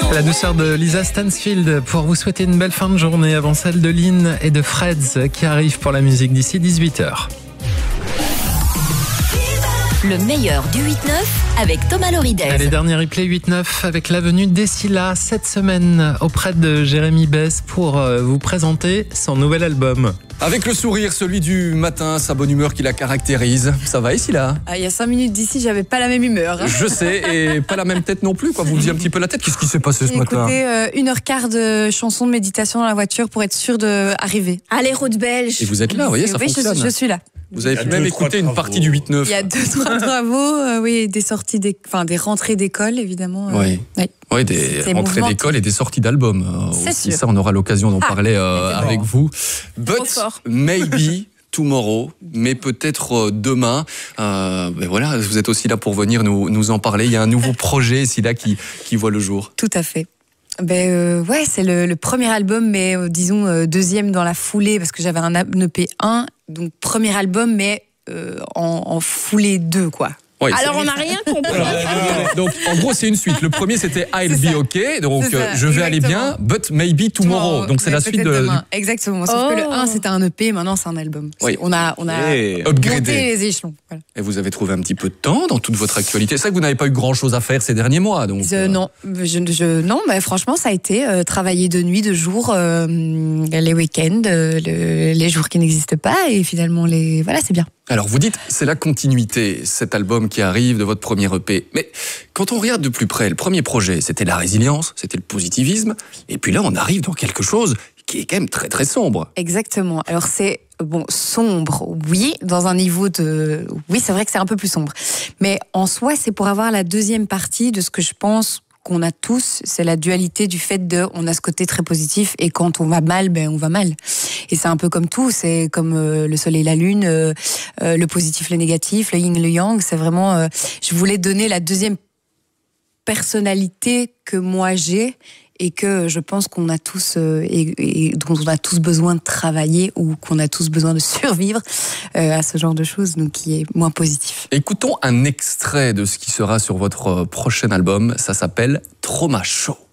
La douceur de Lisa Stansfield pour vous souhaiter une belle fin de journée avant celle de Lynn et de Freds qui arrivent pour la musique d'ici 18h. Le meilleur du 8-9 avec Thomas Loridez. Allez, dernier replay 8-9 avec la venue d'Essila cette semaine auprès de Jérémy Besse pour vous présenter son nouvel album. Avec le sourire, celui du matin, sa bonne humeur qui la caractérise. Ça va, Essila? Il y a 5 minutes d'ici, j'avais pas la même humeur. Je sais, et pas la même tête non plus, quoi. Vous faisiez un petit peu la tête. Qu'est-ce qui s'est passé ce matin? J'ai écouté 1h15 de chansons de méditation dans la voiture pour être sûr d'arriver. Allez, route belge. Et vous êtes là, vous voyez, ça fonctionne. Je suis là. Vous avez même écouté une partie du 8-9. Il y a 2-3 travaux, oui, des sorties, des rentrées d'école, évidemment. Oui, des rentrées d'école et des sorties d'albums. C'est sûr. Ça, on aura l'occasion d'en parler avec vous. But maybe tomorrow, mais peut-être demain. Ben voilà, vous êtes aussi là pour venir nous en parler. Il y a un nouveau projet, Essila, qui voit le jour. Tout à fait. Ouais, c'est le premier album, mais disons deuxième dans la foulée, parce que j'avais un EP 1, donc premier album, mais en foulée 2, quoi. Oui, alors on n'a rien compris. Donc en gros c'est une suite. Le premier c'était I'll be okay, donc je vais aller bien, but maybe tomorrow. Donc c'est la suite de. Exactement. Sauf que le 1 c'était un EP, maintenant c'est un album. Oui. On a upgradé les échelons. Voilà. Et vous avez trouvé un petit peu de temps dans toute votre actualité. C'est vrai que vous n'avez pas eu grand chose à faire ces derniers mois, donc. Non, mais franchement ça a été travailler de nuit, de jour, les week-ends, les jours qui n'existent pas, et finalement voilà, c'est bien. Alors vous dites, c'est la continuité, cet album qui arrive de votre premier EP. Mais quand on regarde de plus près, le premier projet, c'était la résilience, c'était le positivisme. Et puis là, on arrive dans quelque chose qui est quand même très très sombre. Exactement. Alors c'est, sombre, oui, dans un niveau de... Oui, c'est vrai que c'est un peu plus sombre. Mais en soi, c'est pour avoir la deuxième partie de ce que je pense qu'on a tous, c'est la dualité du fait on a ce côté très positif, et quand on va mal, on va mal. Et c'est un peu comme tout, c'est comme le soleil et la lune, le positif, le négatif, le yin et le yang. C'est vraiment, je voulais donner la deuxième personnalité que moi j'ai, et que je pense qu'on a tous et dont on a tous besoin de travailler, ou qu'on a tous besoin de survivre à ce genre de choses, donc qui est moins positif. Écoutons un extrait de ce qui sera sur votre prochain album, ça s'appelle Trauma Show.